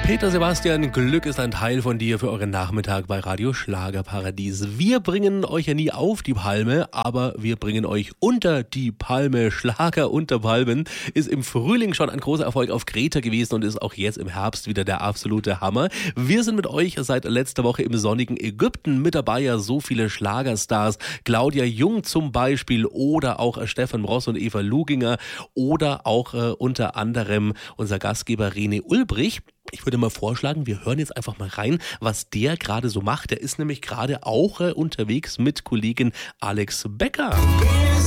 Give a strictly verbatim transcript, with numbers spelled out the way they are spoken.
Peter Sebastian, Glück ist ein Teil von dir für euren Nachmittag bei Radio Schlagerparadies. Wir bringen euch ja nie auf die Palme, aber wir bringen euch unter die Palme. Schlager unter Palmen ist im Frühling schon ein großer Erfolg auf Kreta gewesen und ist auch jetzt im Herbst wieder der absolute Hammer. Wir sind mit euch seit letzter Woche im sonnigen Ägypten. Mit dabei ja so viele Schlagerstars. Claudia Jung zum Beispiel oder auch äh, Stefan Ross und Eva Luginger oder auch äh, unter anderem unser Gastgeber René Ulbrich. Ich würde mal vorschlagen, wir hören jetzt einfach mal rein, was der gerade so macht. Der ist nämlich gerade auch äh, unterwegs mit Kollegin Alex Becker.